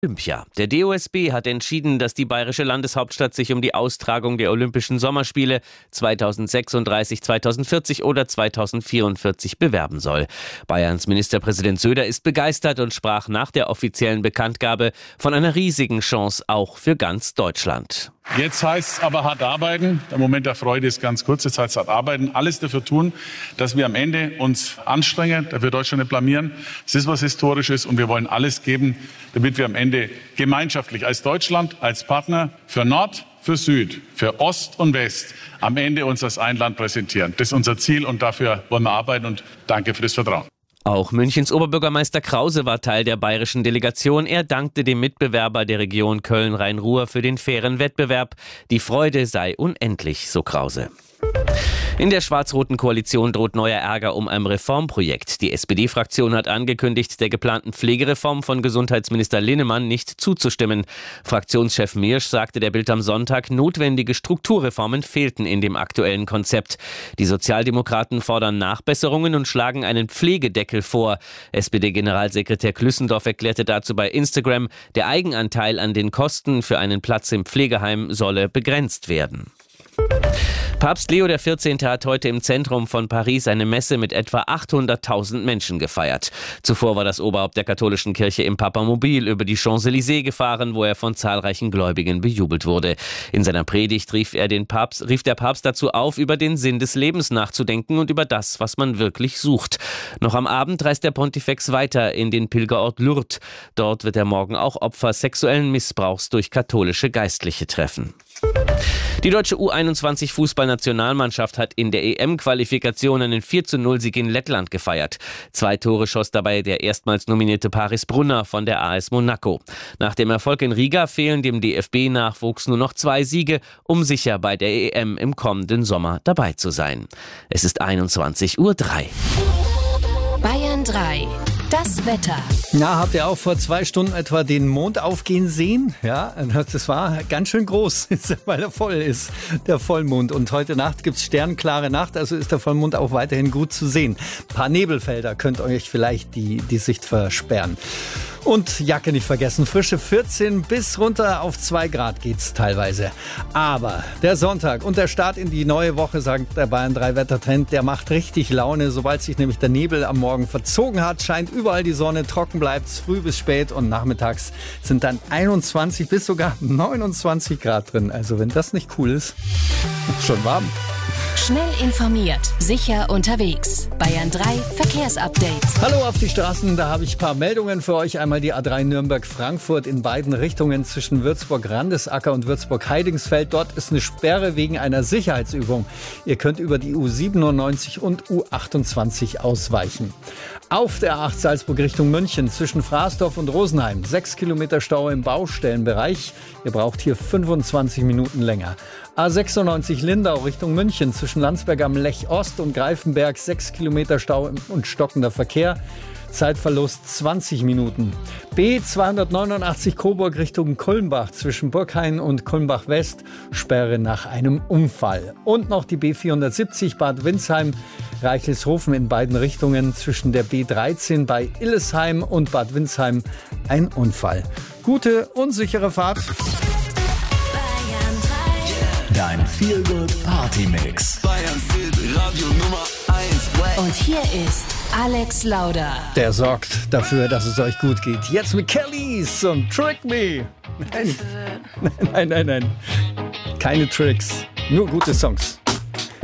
Olympia. Der DOSB hat entschieden, dass die bayerische Landeshauptstadt sich um die Austragung der Olympischen Sommerspiele 2036, 2040 oder 2044 bewerben soll. Bayerns Ministerpräsident Söder ist begeistert und sprach nach der offiziellen Bekanntgabe von einer riesigen Chance auch für ganz Deutschland. Jetzt heißt es aber hart arbeiten. Der Moment der Freude ist ganz kurz. Jetzt heißt es hart arbeiten. Alles dafür tun, dass wir am Ende uns anstrengen, dass wir Deutschland nicht blamieren. Es ist was Historisches und wir wollen alles geben, damit wir am Ende gemeinschaftlich als Deutschland, als Partner für Nord, für Süd, für Ost und West am Ende uns als ein Land präsentieren. Das ist unser Ziel und dafür wollen wir arbeiten und danke für das Vertrauen. Auch Münchens Oberbürgermeister Krause war Teil der bayerischen Delegation. Er dankte dem Mitbewerber der Region Köln-Rhein-Ruhr für den fairen Wettbewerb. Die Freude sei unendlich, so Krause. In der schwarz-roten Koalition droht neuer Ärger um ein Reformprojekt. Die SPD-Fraktion hat angekündigt, der geplanten Pflegereform von Gesundheitsminister Linnemann nicht zuzustimmen. Fraktionschef Miersch sagte der Bild am Sonntag, notwendige Strukturreformen fehlten in dem aktuellen Konzept. Die Sozialdemokraten fordern Nachbesserungen und schlagen einen Pflegedeckel vor. SPD-Generalsekretär Klüssendorf erklärte dazu bei Instagram, der Eigenanteil an den Kosten für einen Platz im Pflegeheim solle begrenzt werden. Papst Leo XIV. Hat heute im Zentrum von Paris eine Messe mit etwa 800.000 Menschen gefeiert. Zuvor war das Oberhaupt der katholischen Kirche im Papamobil über die Champs-Élysées gefahren, wo er von zahlreichen Gläubigen bejubelt wurde. In seiner Predigt rief der Papst dazu auf, über den Sinn des Lebens nachzudenken und über das, was man wirklich sucht. Noch am Abend reist der Pontifex weiter in den Pilgerort Lourdes. Dort wird er morgen auch Opfer sexuellen Missbrauchs durch katholische Geistliche treffen. Die deutsche U21-Fußballnationalmannschaft hat in der EM-Qualifikation einen 4:0-Sieg in Lettland gefeiert. 2 Tore schoss dabei der erstmals nominierte Paris Brunner von der AS Monaco. Nach dem Erfolg in Riga fehlen dem DFB-Nachwuchs nur noch 2 Siege, um sicher bei der EM im kommenden Sommer dabei zu sein. Es ist 21:03 Uhr. Bayern 3. Das Wetter. Na, habt ihr auch vor 2 Stunden etwa den Mond aufgehen sehen? Ja, das war ganz schön groß, weil er voll ist, der Vollmond. Und heute Nacht gibt's sternklare Nacht, also ist der Vollmond auch weiterhin gut zu sehen. Ein paar Nebelfelder könnt euch vielleicht die Sicht versperren. Und Jacke nicht vergessen, frische 14 bis runter auf 2 Grad geht's teilweise. Aber der Sonntag und der Start in die neue Woche, sagt der Bayern 3 Wettertrend, der macht richtig Laune. Sobald sich nämlich der Nebel am Morgen verzogen hat, scheint überall die Sonne, trocken bleibt's früh bis spät und nachmittags sind dann 21 bis sogar 29 Grad drin. Also wenn das nicht cool ist, schon warm. Schnell informiert, sicher unterwegs. Bayern 3 Verkehrsupdate. Hallo auf die Straßen, da habe ich ein paar Meldungen für euch. Einmal die A3 Nürnberg-Frankfurt in beiden Richtungen zwischen Würzburg-Randesacker und Würzburg-Heidingsfeld. Dort ist eine Sperre wegen einer Sicherheitsübung. Ihr könnt über die U97 und U28 ausweichen. Auf der A8 Salzburg Richtung München zwischen Fraßdorf und Rosenheim 6 Kilometer Stau im Baustellenbereich. Ihr braucht hier 25 Minuten länger. A96 Lindau Richtung München zwischen Landsberg am Lech Ost und Greifenberg 6 Kilometer Stau und stockender Verkehr. Zeitverlust 20 Minuten. B289 Coburg Richtung Kulmbach zwischen Burghain und Kulmbach West. Sperre nach einem Unfall. Und noch die B470 Bad Windsheim Reichelshofen in beiden Richtungen zwischen der B13 bei Illesheim und Bad Windsheim ein Unfall. Gute, unsichere Fahrt. Dein Feel-Good-Party-Mix. Bayern Hit Radio Nummer 1. Und hier ist Alex Lauder. Der sorgt dafür, dass es euch gut geht. Jetzt mit Kellys und Trick Me. Nein. Keine Tricks, nur gute Songs.